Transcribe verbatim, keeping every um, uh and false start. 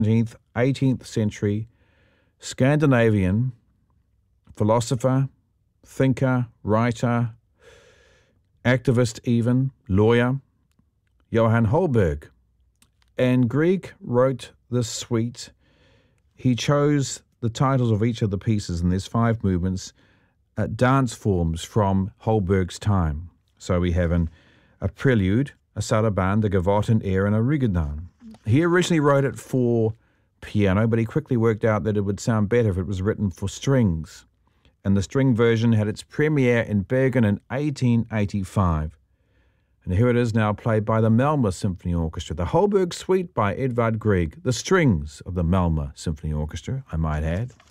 seventeenth, eighteenth century Scandinavian philosopher, thinker, writer, activist even, lawyer, Johann Holberg. And Grieg wrote this suite. He chose the titles of each of the pieces, and there's five movements, uh, dance forms from Holberg's time. So we have an, a prelude, a sarabande, a gavotte, an air, and a rigodon. He originally wrote it for piano, but he quickly worked out that it would sound better if it was written for strings. And the string version had its premiere in Bergen in eighteen eighty-five. And here it is now, played by the Malmö Symphony Orchestra, the Holberg Suite by Edvard Grieg, the strings of the Malmö Symphony Orchestra, I might add.